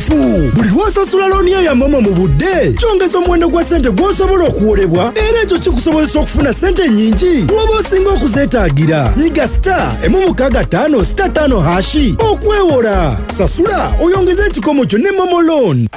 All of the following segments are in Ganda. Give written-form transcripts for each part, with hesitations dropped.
kituufu. Buli lw'osasula looni yo ya Momo mu budde kyongeza omuwendo gwa ssente gw'osobola okuwolebwa era ekyo kikusobozesa okufuna ssente nnyingi bw'oba osinga okuzeetaagira. Nyiga *655*5 okwewola. Sasula oyongeze ekikomo kyo ne Momo Loan.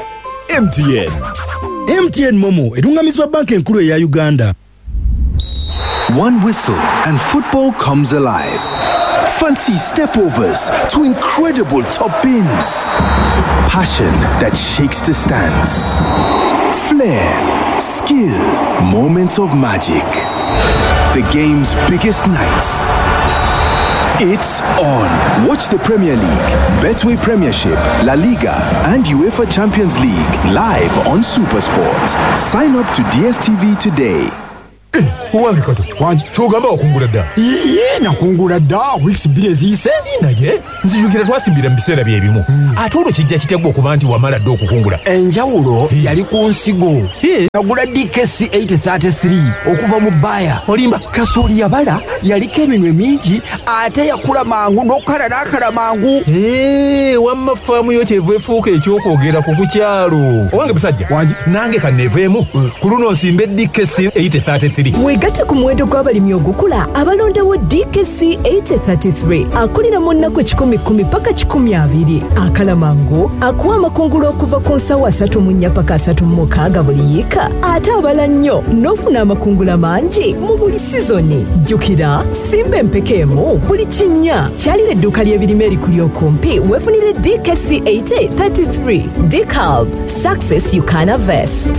MTN Momo erungamizibwa banka enkulu eya Uganda. One whistle and football comes alive. Fancy stepovers to incredible top-ins. Passion that shakes the stands. Flair, skill, moments of magic. The game's biggest nights. It's on. Watch the Premier League, Betway Premiership, La Liga, and UEFA Champions League live on SuperSport. Sign up to DSTV today. Uwange kato, wanji, chogamba wakungula da. Iye, nakungula da, weeks bile zise. Naye, nzijukira twasimbira mbisera byebimu. Atulo kijja kitegwa okuba nti wamala ddo okukungula. Enjawulo yali ku nsigo. Nagula DKC 833 okuva mu Baya. Olimba kasooli yabala yaliko eminwe mingi ate yakula mangu n'okala mangu. Wamma faamu yo kyevu efuuka ekyokwogera ku kukyalo. Owange musajja, wanji, nange kanneeveemu. Ku luno nsimbe DKC 833. Wegatte ku muwendo gw'abalimi ogukula abalondewo DKC 833 akulira mu nnaku 10 paka 20. Akalamango akuwa amakungulu okuva ku nsawo 3 paka 36 buli yiika ate abala nnyo n'ofuna amakungula mangi mu buli sizoni. Jjukira simba empekeemu buli kinnya kyalira edduuka ly'ebirime erikuli okumpi weefunire DKC 833. DCalb, success you can harvest.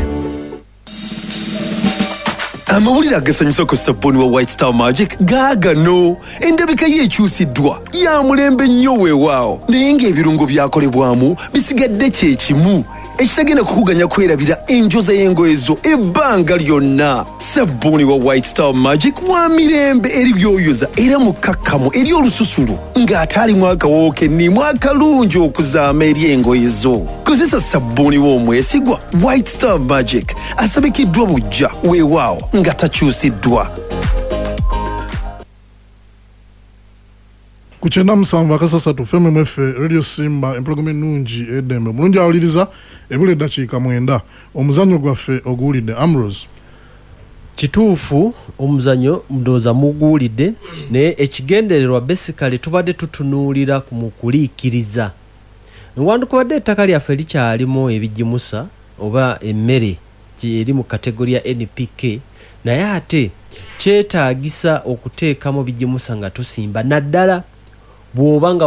Amawulire agasanyusa ku sabuni wa White Star Magic gaagano endabika yeekyusiddwa ya mulembe nnyo weewaawo naye ng'ebirungo byakolebwamu bisigadde kye kimu ekitagenda kukuganya kwerabira enjoza y'engoye zo ebbanga lyonna. Sabuni wa White Star Magic wa mirembe eri byoyoza era mukakkamu eri olususulu ng'ate alimu akawoowo kennimu akalungi okuzaama eri engoye zo. Kozesa sabuni w'omwesigwa White Star Magic asabikiddwa bujja weewaawo nga takyusiddwa. Kuchenda musanvu akasasatu feme mwefe Radio Simba empologome nungi edembe mulungi awuliriza ebule dakiika mwenda omuzanyo gwaffe oguwulidde Ambrose. Kituufu omuzanyo ndoza muguwulidde naye ekigendererwa basically tubadde tutunuulira ku mukuliikiriza. Nwandikubadde ettaka lyaffe likyalimu ebigimusa oba emmere eri mu kategori ya NPK naye ate kyetaagisa okuteekamu bigimusa nga tusimba naddala bw'obanga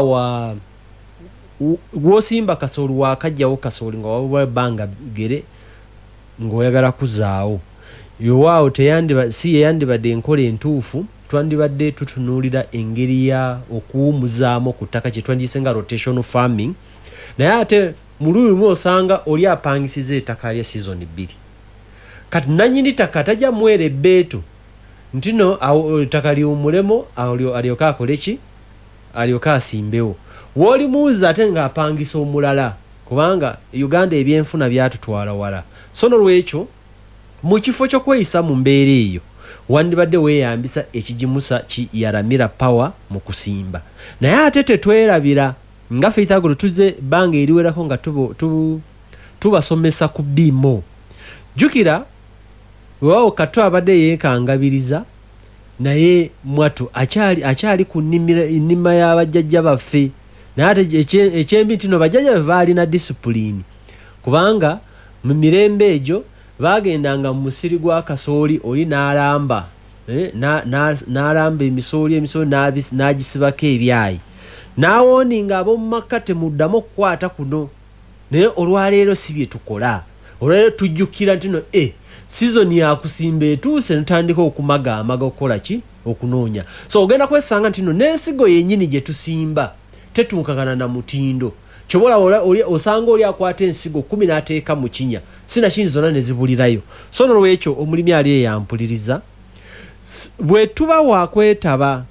w'osimba kasooli wakajjawo kasooli nga wabula ebbanga gere ng'oyagala kuzaawo yowaawo si yeyandibadde enkola entuufu twandibadde tutunuulira engeri ya okuwumuzaamu ku ttaka kye twandiyise nga rotational farming naye ate mu lulimu osanga oli apangisiza ettaka lya season 2 kati nannyini ttaka tajja mwera ebbeetu ntino ettaka liwumulemo alyoka akole ki alyoka asimbewo woli muuza ate ng'apangisa omulala kubanga Uganda ebyenfuna byatutwala wala so nolwekyo mu kifo ky'okweyisa mu mbeera eyo wandibadde weeyambisa ekigimusa ki yaramira power mu kusimba naye ate tetwerabira nga feitagolo tuze banga eriwerako nga tubasomesa ku BMO jukira wao kato abadde yeekangabiriza naye mwatu akyali ku nnima y'abajjajja baffe naye ate ekyembi ntino bajjajja baali na discipline kubanga mu mirembe egyo bagendanga mu musiri gwa kasooli oli n'alamba n'alamba emisooli n'agisibako ebyayi n'awooninga ab'omu maka temuddamu okukwata kuno naye olwaleero si bye tukola olwaleero tujjukira ntino sizoni yakusimba etuuse netandika okumagaamaga okukola ki okunoonya so ogenda kwesanga ntino n'ensigo yennyini gye tusimba tetunkagana na mutindo kyobola osanga oli akwata ensigo 10 n'ateeka mu kinya sina kindi zonna ne zibulirayo so nolwekyo omulimi ali eyampuliriza bwe tuba wakwetaba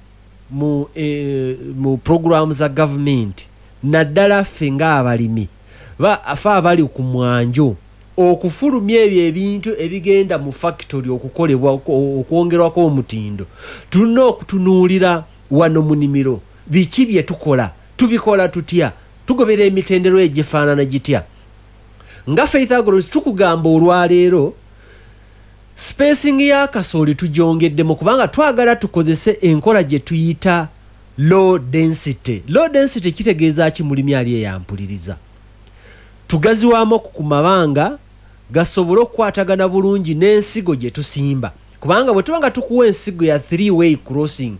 mu programu za government naddala ffe ng'abalimi afe abali ku mwanjo okufulumya ebyo ebintu ebigenda mu factory okukolebwa okwongerwako omutindo tulina okutunuulira wano mu nnimiro biki bye tukola tubikola tutya tugobera emitendero egifaanana gitya nga Faith Agro tukugamba olwaleero spacing ya kasooli tugyongeddemu kubanga twagala tukozese enkola gye tuyita low density. Low density kitegeeza ki mulimi ali eyampuliriza tugaziwaamu ku mabanga gasobole okukwatagana bulungi n'ensigo gye tusimba kubanga bwe tubanga tukuwa ensigo ya 3-way crossing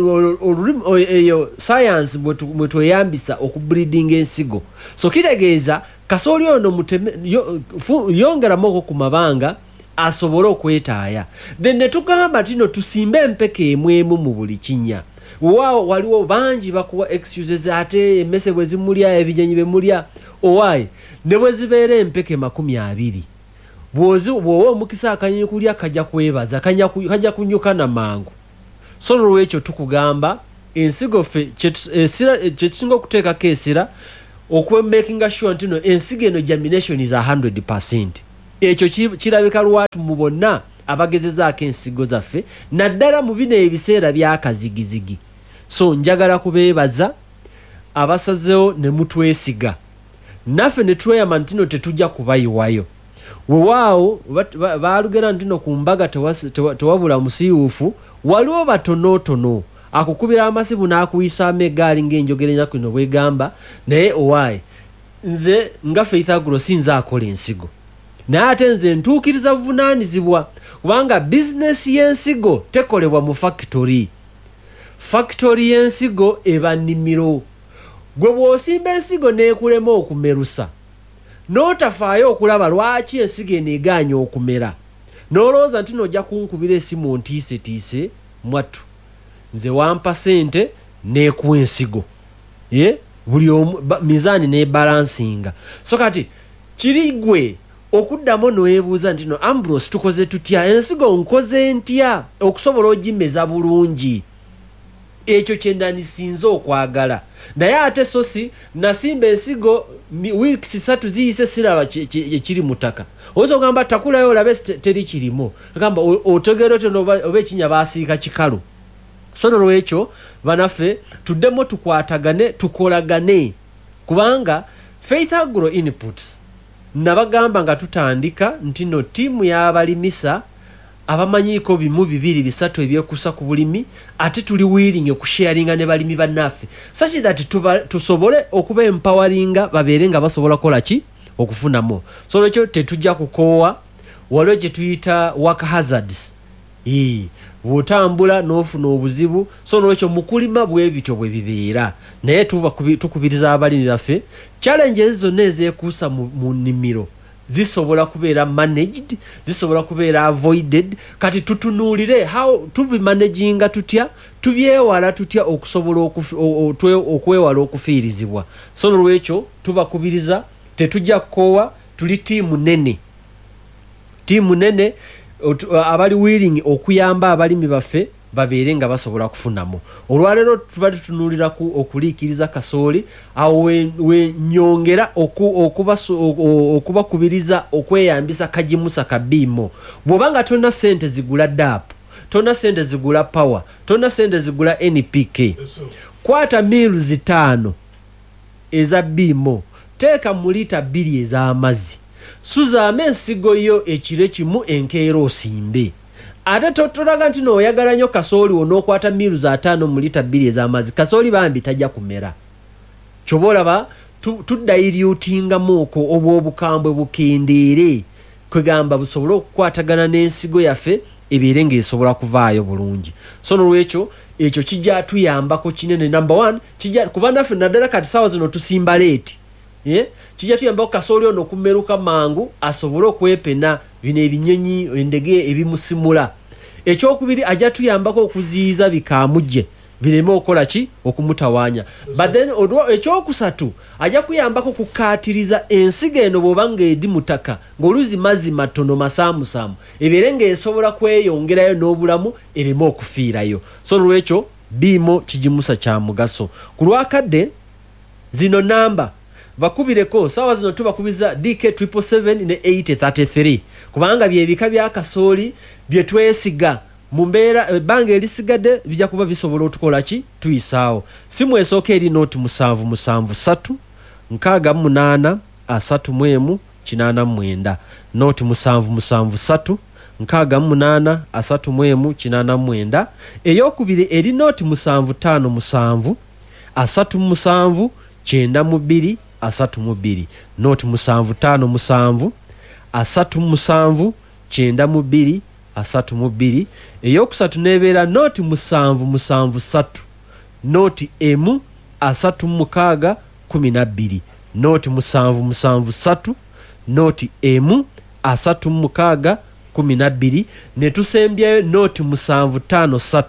eyo science bwe tweyambisa okubreeding ensigo so kitegeeza kasooli ono yongeramoko ku mabanga asobole okwetaaya then ne tugamba tino tusimbe empeke emwemu mu buli kinnya wao waliwo bangi bakuwa excuses ate emmese bwe zimulya ebijanyi bemulya owaye ne bwe zibeera empeke 20 bwowa omukisa akanyonyi kulya kajja kwebaza kajja kunyuka na mangu so nolwekyo tukugamba ensigo ffe kyetusinga okuteekako esira okwemakinga sure nti no ensigo eno germination is 100%. Ekyo kirabika lwatu mu bonna abagezezaako ensigo zaffe naddala mu bino ebiseera byakazigizigi so njagala kubeebaza abasazeewo ne mutwesiga naffe ne tweyama ntino tetujja kubayiwayo wewaawo baalugera ntino ku mbaga tewabula musiiwuufu waliwo batonotono akukubira amasibu n'akuyisaamu eggaali ng'enjogera ennaku ino bwegamba naye owaaye nze nga Faith Agro sinza akola ensigo naye ate nze ntuukiriza buvunaanyizibwa kubanga bizinesi y'ensigo tekolebwa mu factory y'ensigo eba nnimiro gwe bw'osimba ensigo n'ekulema okumerusa n'otafaayo okulaba lwaki ensigo eno egaanya okumera n'olowooza nti n'ojja kunkubira esimu ntiisetiise mwattu nze wampa sente n'ekuwa ensigo buli mizaani n'ebalansinga so kati kiri gwe okuddamu noweebuuza nti no Ambrose tukoze tutya ensigo nkoze ntya okusobola ogimeza bulungi ekyo kyendanisinze okwagala naye ate sosi nasimba ensigo weeks 3 ziyise siraba ekiri mutaka oyinza okugamba takulayo olabe teri kirimo agamba otegera otyo oba ekinya baasiika kikalu so nolwekyo banaffe tuddemu tukwatagane tukolagane kubanga Faith Agro inputs nabagamba nga tutandika nti no tiimu y'abalimisa abamanyiiko 2-3 ebyekuusa ku bulimi ate tuli willing okusharinga ne balimi bannaffe such that tusobole okuba empoweringa babeere nga basobola kola ki okufunamu so lwekyo tetujja kukoowa waliwo gye tuyita work hazards bw'otambula n'ofuna obuzibu so nolwekyo mukulima bwebityo bwe bibeera naye tukubiriza abalimi baffe challenges zonna ezeekuusa mu nnimiro zisobola kubeera managed zisobola kubeera avoided kati tutunuulire how tubimanaginga tutya tubyewala tutya okusobola okwewala okufiirizibwa so nolwekyo tubakubiriza tetujja kukoowa tuli tiimu nene abali willing okuyamba abalimi baffe babeere nga basobola kufunamu olwaleero tuba tutunuulira okuliikiriza kasooli awo wenyongera okubakubiriza okweyambisa kajimusa kabiimo bw'obanga tolina sente zigula DAP tolina sente zigula power tolina sente zigula NPK kwata miles 5 eza biimo teeka mu lita 2 ez'amazzi suzaame ensigo yo ekiro kimu enkeera osimbe ate totolaga nti nooyagala nnyo kasooli onookwata miles 5 mu lita 2 ez'amazzi kasooli bambi tajja kumera kyoba olaba tuddayiriutingamuuko obw'obukambwe bukendeere kwegamba busobole okukwatagana n'ensigo yaffe ebeere ng'esobola kuvaayo bulungi so nolwekyo ekyo kijja tuyambako kinene number 1 kuba naffe naddala kati saawa zino tusimba leeti kijja tuyambako kasooli ono okumeruka mangu asobole okwepena bino ebinyonyi endege ebimusimula ekyokubiri ajja tuyambako okuziyiza bikaamujje bireme okukola ki okumutawaanya but then ekyokusatu ajja kuyambako kukaatiriza ensigo eno bw'oba ng'edi mutaka ng'oluzi mazzi matono masaamusaamu ebeere ng'esobola kweyongerayo n'obulamu ereme okufiirayo so nolwekyo biimo kigimusa kya mugaso ku lwakadde zino namba bakubireko sawa zino tubakubiza DK777 ne 8033 kubanga byebika bya kasooli bye twesiga mu mbeera ebbanga erisigadde bijja kuba bisobola otukola ki tuyisaawo simu esooka eri nooti 7773 68 31 89 noti 773 68 31 eyokubiri eri noti 757 37 92 32 noti 757 37 92 32 eyokusatu nebeera noti 773 noti emu 36 12 noti 773 noti emu 36 12 netusembyayo noti 753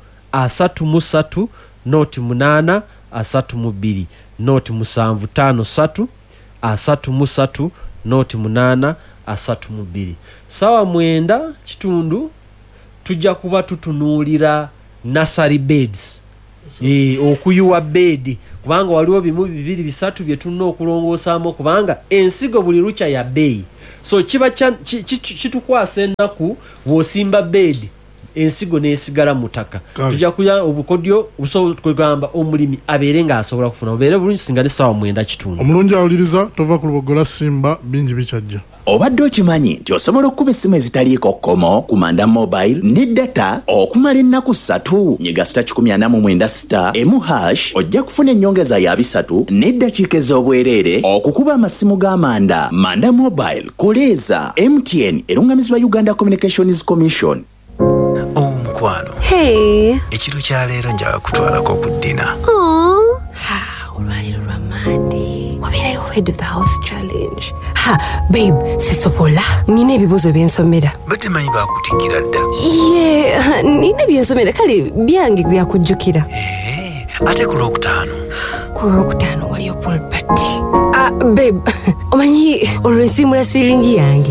33 noti 8 32 noti 753 33 noti 8 32 sawa 9:30 tujja kuba tutunuulira nursery beds okuyuwa bed kubanga waliwo bimu 2-3 bye tulina okulongoosamu kubanga ensigo buli lukya ya bbeeyi so kiba kitukwasa ennaku bw'osimba bed ensigo nesigala mutaka tujja kuya obukodyo obusobola kugamba omulimi abeere ng'asobola kufuna obeere bulungi singa ne sawa 9:30 omulungi awuliriza tova ku lubogola simba bingi bikyajja obadde okimanyi nti osobola okuba essimu ezitaliiko kkomo ku Manda Mobile ne data okumala ennaku 3 nyiga *149 emu# ojja kufuna ennyongeza ya 3 n'eddakiika ez'obwereere okukuba amasimu g'amanda. Manda Mobile koleeza MTN erungamizibwa Uganda Communications Commission. Omukwano ekiro kya leero njaga kutwalako ku ddina olwaliro lwa mandi wabeerayo head of the house challenge babe sisobola nina ebibuuzo byensomera badde manyi bakutikira dda nina byensomera kale byange byakujjukira ate ku lwokutaano waliyo pulpati babe omanyi olwensimula siringi yange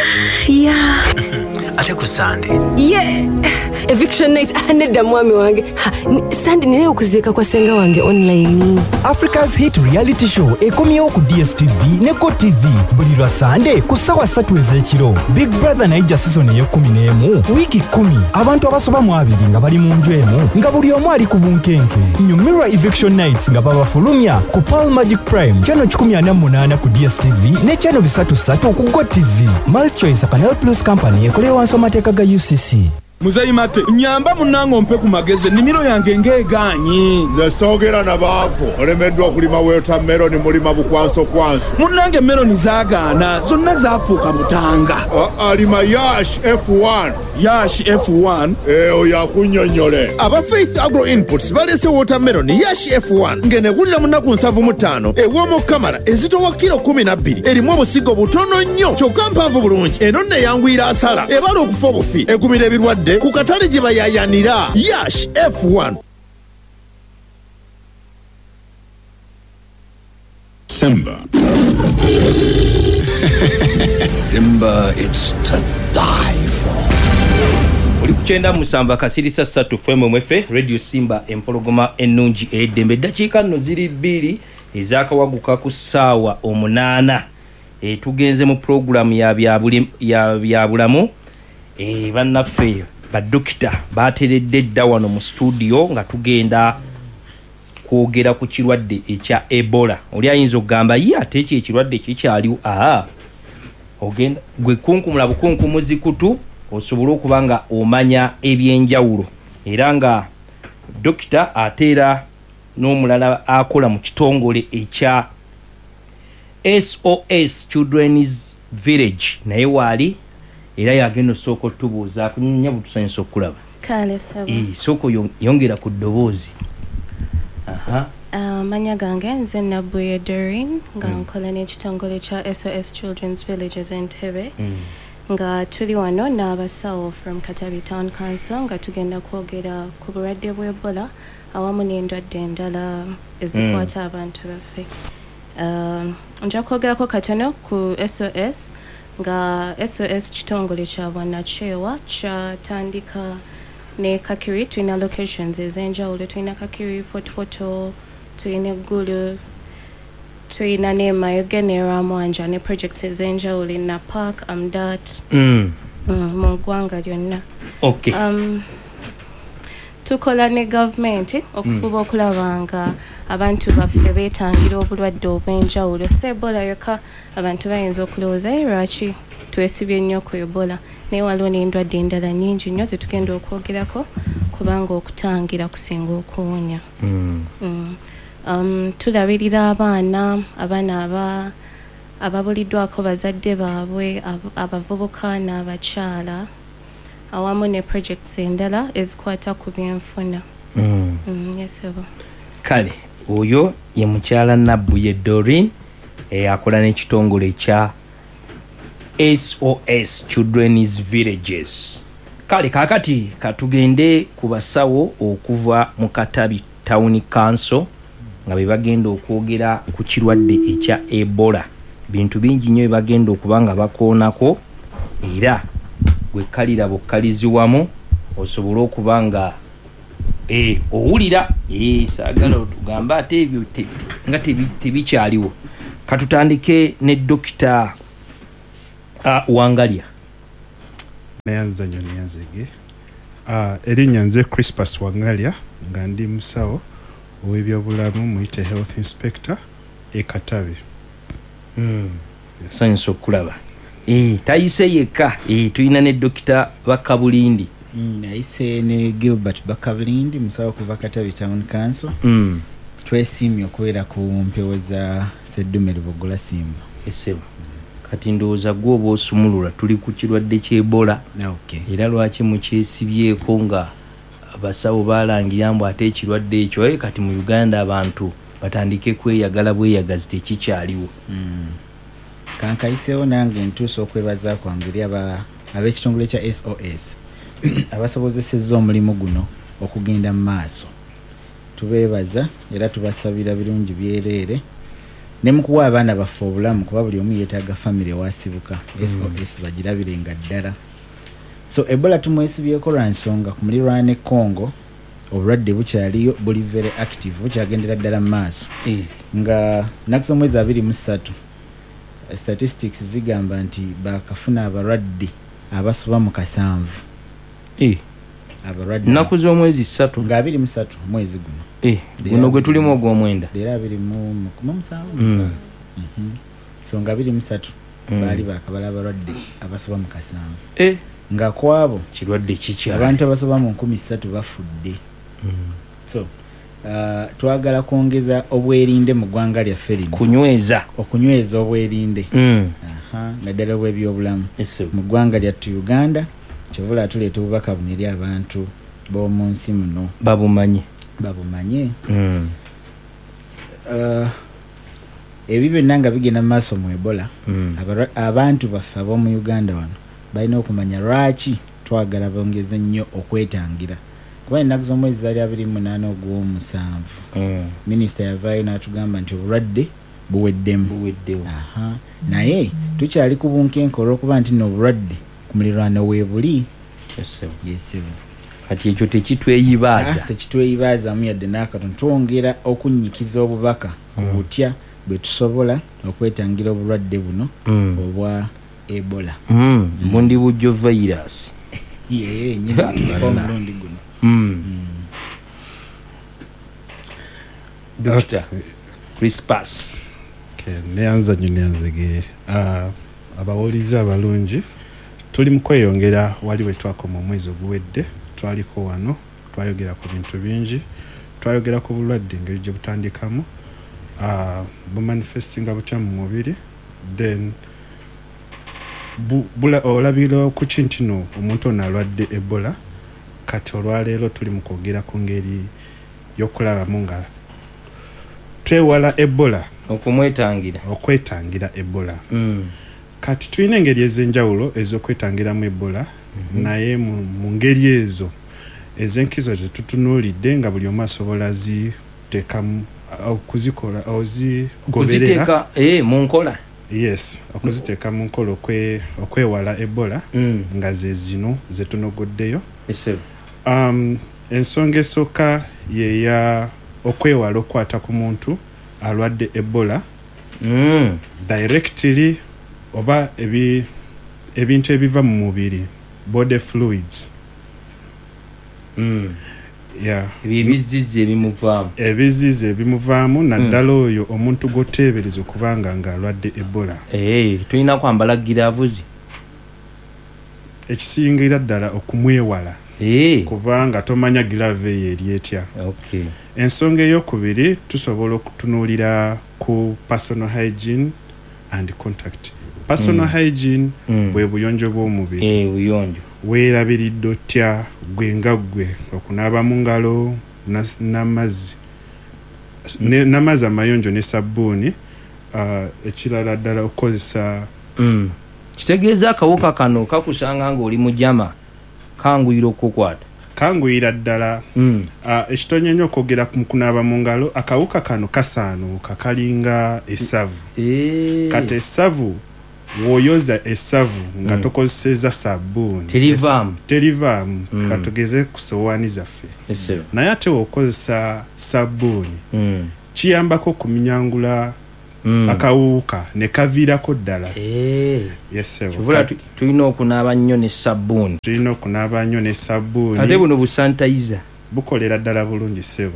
ate ku Sande eviction night nedda mwami wange Sande nina okuziika kwa senga wange online. Africa's Hit Reality Show ekomyewo ku DSTV ne GoTV buli lwa Sande ku ssaawa 3 ez'ekiro. Big Brother naija season ey'e11 wiiki 10 abantu abasoba mu 2 nga bali mu nju emu nga buli omu ali ku bunkenke. Nyumirwa eviction nights nga babafulumya ku Pearl Magic Prime channel 148 ku DSTV ne channel 33 ku GoTV. Mulchoice Canal Plus Company ekolewa wansi amateeka ga UCC. Muzayi mate nyamba munango ompe ku magezi nimiro yange ngeeganyi nze soogera nabaavu olemeddwa okulima watermelon mulima bukwanso munange meloni zaagaana zonna zaafuuka mutanga alima yash F1 oyo akunnyonnyole aba Faith Agro Inputs balese watermelon yash F1 ng'enegulira mu nnaku 75 ew'omu kamala ezitowa kilo 12 erimu obusigo butono nnyo kyokka mpanvu bulungi eno nno eyanguyira asala ebala okufa obufi egumira ebirwadde ku katale gye bayayanira yash F1. Simba. Simba, it's to die for. Oli kuchenda musamba kasirisa 3 FMMF Radio Simba empologoma ennungi eddembe dakiika nno ziri 2 ezakawaguka ku ssaawa 8 tugenze mu program ya byabulamu bannaffe badokita bateredde dda wano mu studio nga tugenda kwogera ku kirwadde ekya Ebola. Oli ayinza okugamba ate ekirwadde kikyaliwo ogenda gwe kunkumula bukunkumuzi kutu osobola okuba nga omanya ebyenjawulo era nga dokita ateera n'omulala akola mu kitongole ekya SOS Children's Village naye waali era yagenda soko tubuuza kunya butusanyisa okulaba kale sabo soko yongera ku ddoboozi manya gange nze Nabuye Doreen nga nkola n'ekitongole kya SOS Children's Villages Entebbe nga tuli wano n'abasawo from Katabi Town Council nga tugenda kwogera ku bulwadde bw'Ebola awamu n'endwadde endala ezikwata abantu baffe. Nja kwogerako katono ku SOS nga SOS kitongole kya bwannakyewa kyatandika ne Kakiri. Tulina locations ez'enjawulo, tulina Kakiri, Fort Portal, tulina Gulu, tulina ne Mayoge ne Ramwanja ne projects ez'enjawulo na Park Amdat mu ggwanga lyonna. tukola ne gavumenti okufuba okulaba nga abantu baffe beetangira obulwadde obw'enjawulo si ebola yokka. Abantu bayinza okulowooza lwaki twesibye nnyo ku ebola naye waliwo n'endwadde endala nnyingi nnyo zetugenda okwogerako kubanga okutangira kusinga okuwonya. Tulabirira abaana ababuliddwako bazadde baabwe, abavubuka n'abakyala awamu ne projects endala ezikwata ku byenfuna. Yesebo. Kale oyo ye mukyala Nabbuye Doreen akola n'ekitongole kya SOS Children's Villages. Kale kakati katugende ku basawo okuva mu Katabi Town Council nga bagenda okwogera ku kirwadde ekya Ebola. Bintu bingi nnyo bagenda okubanga bakoonako era gwe kalira bukkalizi wamu osobola okubanga owulira saagala otugamba ate ebyo nga tebikyaliwo. Katutandike ne Dr. Wangalya. Nayanza nnyo niyanzege. Erinnya nze Crispus Wangalya nga ndi musawo ow'ebyobulamu muyite health inspector Katabi. Sanso kulaba. Tayise yekka tulina ne Dr. Bakabulindi. Nayise ne Gilbert Bakabulindi musawo kuva Katabi Town Council. Twesimye okubeera ku mpewo za Sseddume Lubogola Simba. Esebo. Kati ndowooza gwe oba osumulula tuli ku kirwadde ky'Ebola. Era lwaki mukyesibyeko nga abasawo baalangira mbu ate ekirwadde ekyo kati mu Uganda abantu batandike kweyagala bweyagazi tekikyaliwo. Kankayiseewo nange ntuusa okwebaza kwange eri ab'ekitongole kya SOS abasobozesezza omulimu guno okugenda mu maaso. Tubeebaza era tubasabira birungi byereere ne mu kuwa abaana baffe obulamu kuba buli omu yeetaaga famire wasibuka. SOS bagirabirenga ddala. So Ebola tumwesibyeko lwa nsonga ku mulirwana ne Congo obulwadde bukyaliyo buli very active bukyagendera ddala mu maaso. Nga nakusa omwezi 23 statistics zigamba nti bakafuna abalwadde abasoba mu 7. Abalwadde naku z'omwezi 3 nga 23 mwezi guno. Guno gwe tulimu ogw'omwenda. Era 27. So nga 23 baali bakabala abalwadde abasoba mu 7. Nga kwabo kirwadde kikyali abantu abasoba mu 13 bafudde. So twagala kwongeza obwerinde mu ggwanga lyaffe lino. Okunyweza obwerinde. Naddala obw'ebyobulamu mu ggwanga lyattu Uganda. Kyovula tuleeta obubaka buno eri abantu b'omu nsi muno babumanye. Ebyo byonna nga bigenda mu maaso mu Ebola. Abantu baffe ab'omu Uganda wano balina okumanya lwaki twagala bongeze nnyo okwetangira. Kuba ennaku z'omwezi zaali 28 ogw'omusanvu minisita yavaayo n'atugamba nti obulwadde buweddemu. Naye tukyali ku bunkenke olw'okuba nti n'obulwadde ku muliraano weebuli. Kati ekyo tekitweyibaaza. Tekitweyibaazamu yadde n'akatono. Twongera okunnyikiza obubaka obutya bwe tusobola okwetangira obulwadde buno obwa Ebola. Mbundi bujjo virus. Nyine omulundi guno. Dr. Crispus. Neyanza nnyo neyanzege. Abawulize abalungi tuli mu kweyongera wali we twakoma omwezi oguwedde twaliko wano twayogera ku bintu bingi. Twayogera ku bulwadde engeri gye butandikamu bumanifestinga butya mu mubiri then olabira ku kintino omuntu ono alwadde Ebola. Kati olwaleero tuli mu kwogera ku ngeri y'okulabamu nga twewala Ebola, okwetangira Ebola. Kati tulina engeri ez'enjawulo ez'okwetangiramu Ebola. Naye mu ngeri ezo ez'enkizo zetutunuulidde nga buli omu asobola ziteekamu okuzikola ozigoberera mu nkola. Yes, okuziteeka mu nkola okwewala Ebola nga ze zino zetunogoddeyo. Ensonga esooka yeya okwewala okwata ku muntu alwadde Ebola directly oba ebintu ebiva mu mubiri body fluids. ebizizi ebimuvaamu naddala oyo omuntu goteebereza okubanga ng'alwadde ebola tulina kwambala giraavuzi ekisingira ddala okumwewala kubanga tomanya girave eyo eri etya ensonga eyokubiri tusobola okutunuulira ku personal hygiene and contact. Personal hygiene bwe buyonjo bw'omubiri weerabiridde otya gwe nga gwe okunaaba mu ngalo n'amazzi amayonjo ne sabbuuni ekirala ddala okukozesa kitegeeza akawuka kano kakusanga ng'oli mu jama kanguyira okukwata kanguyira ddala ekitonye nnyo okwogera mu kunaaba mu ngalo akawuka kano kasaanuuka kalinga essavu kati essavu woyoza essavu nga tokozeseza sabbuuni terivaamu katugeze ku sowaani zaffe naye ate wokozesa sabbuuni kiyambako okuminyangula akawuka ne kaviirako ddala tulina okunaaba nnyo ne sabbuuni ate buno busanitayiza bukolera ddala bulungi ssebo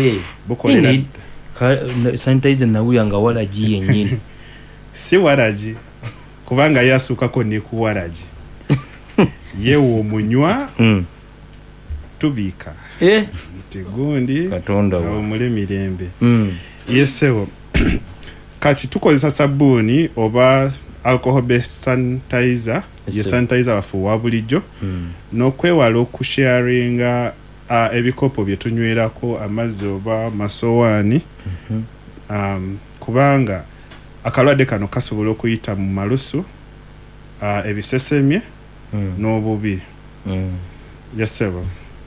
sanitayiza nawuya nga walagi yennyini si walagi kubanga yasuukako ne ku walagi yeewo omunywa tubiika tigundi omule mirembe yesebo kati tukozesa sabbuuni oba alcohol based sanitizer ye sanitizer waffe wa bulijjo n'okwewala okusharinga ebikopo bye tunywerako amazzi oba masowaani kubanga akalwadde kano kasobola okuyita mu malusu ebisesemye n'obubi yesebo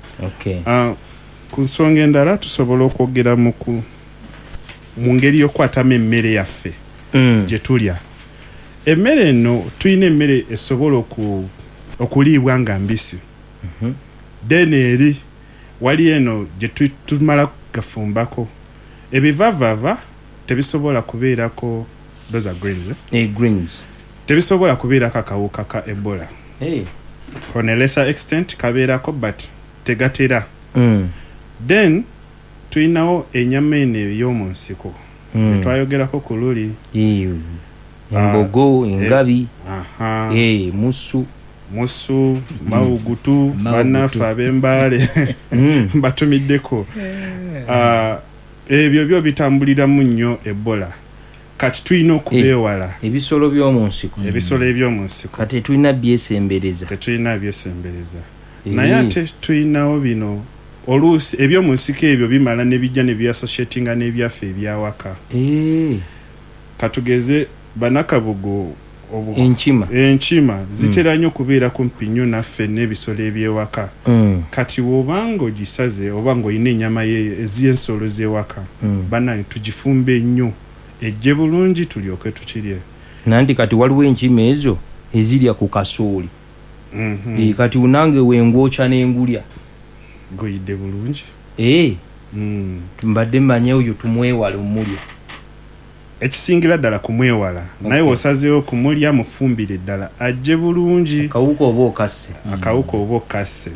ku nsonga endala tusobola okwogera mu ngeri y'okwatamu emmere yaffe gye tulya emmere eno tulina emmere esobola okuliibwa nga mbisi then eri wali eno gye tumala gafumbako ebivavava tebisobola kubeerako doza greens tebisobola kubeerako akawuka ka ebola on a lesser extent kabeerako but tegatera then tulinawo ennyama eno ey'omu nsiko etwayogerako ku luli embogo engabi musu mawugutu bannaffe ab'embaale batumiddeko ebyo byo bitambuliramu nnyo ebola kati tulina okubeewala ebisolo eby'omu nsiko kati tetulina byesembereza naye ate tulinawo bino oluusi eby'omu nsiko ebyo bimala ne bijja ne byassociatinga n'ebyaffe ebyawaka katugeze banakabugo enkima zitera nnyo okubeera kumpi nnyo naffe n'ebisolo ebyewaka kati w'obanga ogisaze oba ng'olina ennyama ez'ensolo z'ewaka banaye tugifumbe ennyo ejje bulungi tulyoke tukirye nanti kati waliwo enkima ezo ezirya ku kasooli kati unange wengwokya n'engulya goyidde bulungi mbadde mmanye oyo tumwewala omulya ekisingira ddala kumwewala naye wosazeewo kumulya mufumbire ddala ajje bulungi akawuka oba okasse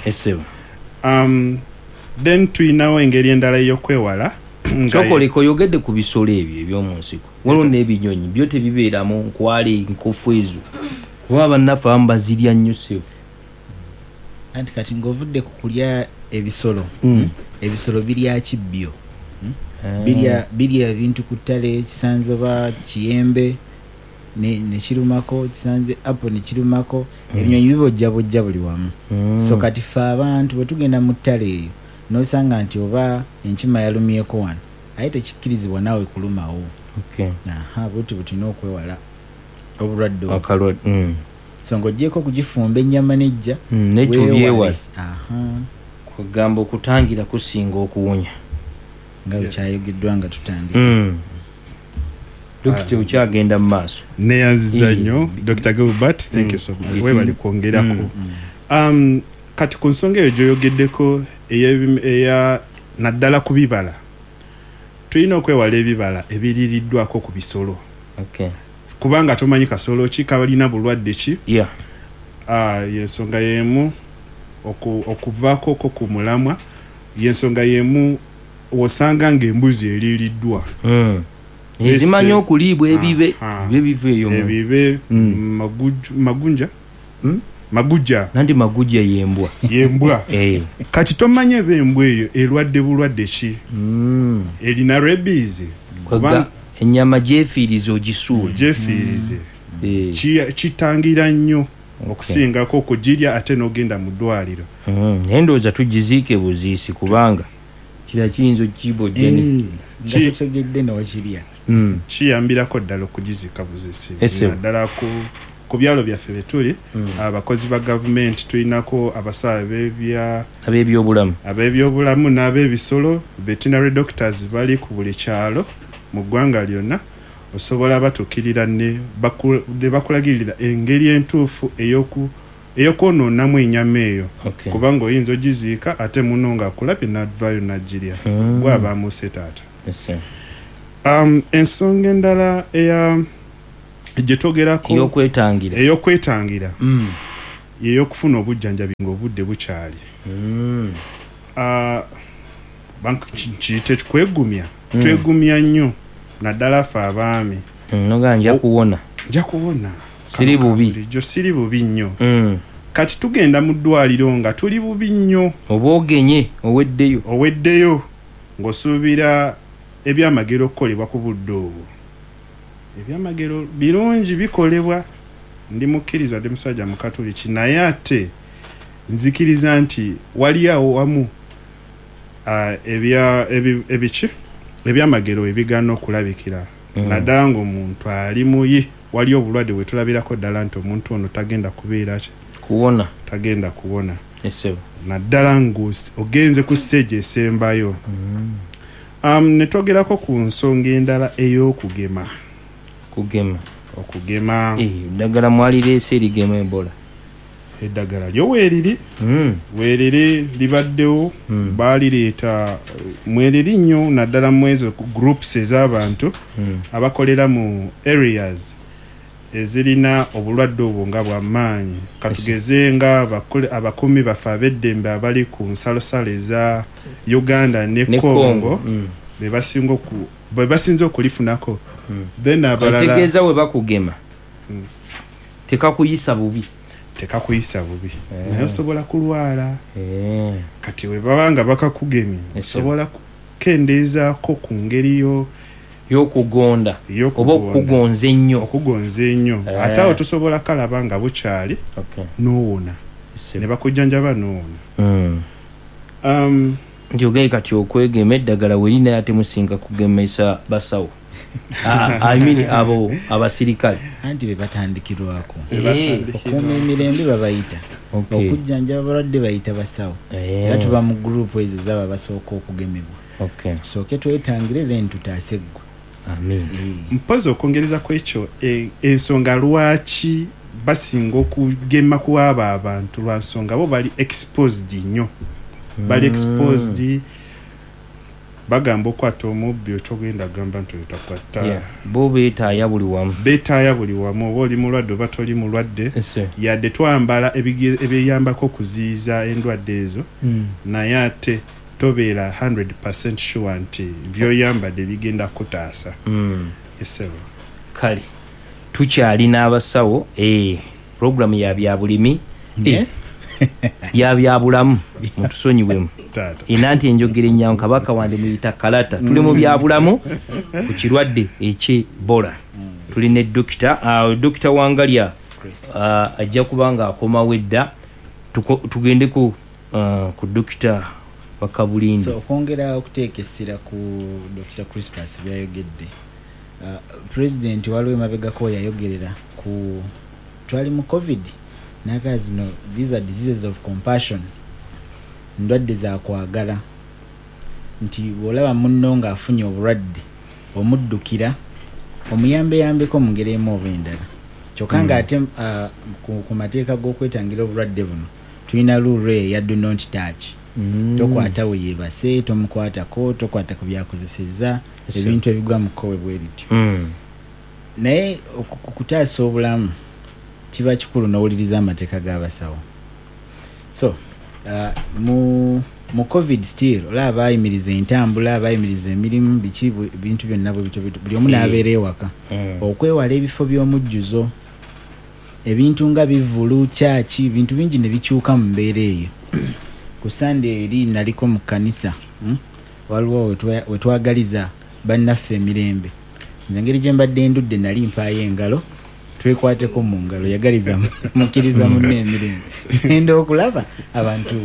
then tuyinawo engeri endala y'okwewala kyokoleka oyogedde ku bisolo ebyo eby'omu nsiko waliwo n'ebinyonyi byo tebibeeramu nkwale nkofu ezo kuba bannaffe abamu bazirya nnyo ssebo anti kati ng'ovudde ku kulya ebisolo ebisolo birya kibbyo birya ebintu ku ttale kisanze oba kiyembe ne kirumako kisanze apo ne kirumako ebinyonyi bibojjabojja buli wamu so kati ffe abantu bwe tugenda mu ttale eyo n'osanga nti oba enkima yalumyeko wano aye tekikkirizibwa naawe kulumawo bwetyo bwe tulina okwewala obulwadde so ng'oggyeko okugifumba ennyama nejja netubyewale kugamba okutangira kusinga okuwonya nga bwekyayogeddwa nga tutandika dokita okyagenda mu maaso neyanziza nnyo Dr. Gilbert thank you so much webali kwongerako kati ku nsonga eyo gyoyogeddeko eya naddala ku bibala tulina okwewala ebibala ebiririddwako ku bisolo kubanga tomanyi kasolo ki kabalina bulwadde ki yensonga y'emu okuvaako ko ku mulamwa yensonga yemu osanga ng'embuzi eririddwa ezimanya okuliibwa ebibe bive eyo ebibe magunja maguja nandi maguja yembwa kati tomanye bembwa eyo erwadde bulwadde ki erina rabies enyama jefiirize ogisuula jefiirize kitangira nnyo okusingako okugirya ate n'ogenda mu ddwaliro naye ndowooza tugiziike buziisi kubanga kira kiyinza okukibojjani tegedde n'okirya kiyambirako ddala okugizika buziisi naddala ku byalo byaffe betuli abakozi ba gavumenti tulinako abasawo ab'ebyobulamu n'ab'ebisolo veterinary doctors bali ku buli kyalo mu ggwanga lyonna osobola batukirira ne bakulagirira engeri entuufu ey'okwonoonamu ennyama eyo kubanga oyinza ogiziika ate muno ng'akulabye n'advayo n'agirya gwaba amuuse taata ensonga endala gye twogerako ey'okwetangira yey'okufuna obujjanjabi ng'obudde bukyali kiyite kwegumya twegumya nnyo naddala ffe abaami noga nja kuwona siri bubi nnyo kati tugenda mu ddwaliro nga tuli bubi nnyo oba ogenye oweddeyo ng'osuubira ebyamagero okukolebwa ku budde obwo ebyamagero birungi bikolebwa ndi mukkiriza ndi musajja mukatoliki naye ate nzikiriza nti wali awo wamu ebyamagero ebigaana okulabikira naddala ng'omuntu ali muyi wali obulwadde bwe tulabirako ddala nti omuntu ono tagenda kubeera tagenda kuwona naddala ng'ogenze ku stage esembayo ne twogerako ku nsonga endala ey'okugema okugema eddagala mwalireese erigema Ebola eddagala lyo weeriri libaddewo baalireeta mweriri nnyo naddala mu ezo groups ez'abantu abakolera mu areas ezirina obulwadde obwo nga bw'amaanyi katugeze nga abakuumi baffe ab'eddembe abali ku nsalosalo eza Uganda ne Congo be basinze okulifunako then abalala tegeeza we bakugema tekakuyisa bubi naye osobola kulwala kati we baba nga bakakugemye osobola kukendeezaako ku ngeri y'okugonda oba okugonza ennyo ate awo tusobola kalaba nga bukyali n'owona ne bakujjanjaba n'owona nti ogaye kati okwegema eddagala werina ate musinga kugemesa basawo abo abasirikale anti be batandikirwako okuuma emirembe babayita okujjanjaba abalwadde bayita basawo era tuba mu gurupu ezo zaba basooka okugemebwa tusooke twetangire then tutaase ggwe mpozi okwongereza ku ekyo ensonga lwaki basinga okugema ku abo abantu lwa nsonga bo bali exposed nnyo bagamba okwata omubbi okyogenda gamba nti oyotakwata bo beetaaya buli wamu oba oli mulwadde oba toli mulwadde yadde twambala ebiyambako okuziyiza endwadde ezo naye ate tobeera 100% sure nti byoyambadde bigenda kutaasa kale tukyalina abasawo programu ya byabulimi yabyabulamu mutusonyiwemu inanti enjogera ennyangu kabaka wande muyita kalata tuli mu byabulamu ku kirwadde eky'Ebola tulina dokita Wangalya ajja kuba nga akomawo edda tugende ku dokita Wakabulindi okwongera okuteeka essira ku Dr. Crispus byayogedde president waliwo emabegako yayogerera ku twali mu covid naga zino these are diseases of compassion ndwadde za kwagala nti bw'olaba munno ng'afunye obulwadde omuddukira omuyambeyambeko mu ngeri emu oba endala kyokka ng'ate ku mateeka g'okwetangira obulwadde buno tulina rule ya do not touch tokwata we yeebase tomukwatako tokwata ku byakozeseza ebintu ebigwa mu kkowe bwe bityo naye okutaasa obulamu kiba kikulu n'owuliriza amateeka g'abasawo so mu mu covid still olaba bayimiriza entambula bayimiriza emirimu biki bintu byonna buli omu n'abeera ewaka okwewala ebifo by'omujjuzo ebintu nga bivulu kyaki bintu bingi ne bikyuka mu mbeera eyo ku sande eri naliko mu kanisa waliwo wetwagaliza bannaffe emirembe nze ngeri gye mbadde ndudde nali mpaayo engalo twekwateko mu ngalo yagaliza mukkiriza munne emirembe enda okulaba abantu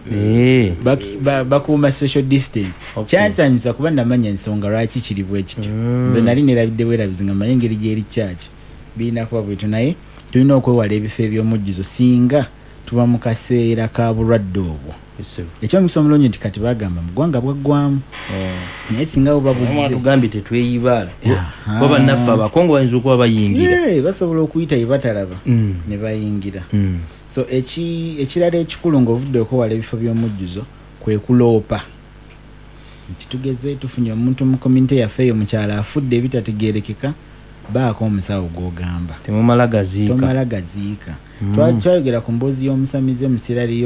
bakuuma social distance kyansanyusa kuba namanya ensonga lwaki kiri bwe kityo nze nali nerabidde bwerabizi nga manye engeri gyeri kyaki birina kuba bwetyo naye tulina okwewala ebifo eby'omujjuzo singa tuba mu kaseera ka bulwadde obwo ekyomukisa omulungi nti kati bagamba mugwanga bwaggwamu naye singa tugambye tetweyibaala baba naffe abakongo bayinza okuba bayingira basobola okuyita yebatalaba ne bayingira so ekirala ekikulu ng'ovudde okwewala ebifo by'omujjuzo kwe kuloopa nti tugeze tufunye omuntu mu community yaffe eyo mukyala afudde ebitategeerekeka baako omusawo gw'ogamba tomala gaziika twayogera ku mboozi y'omusamize musirali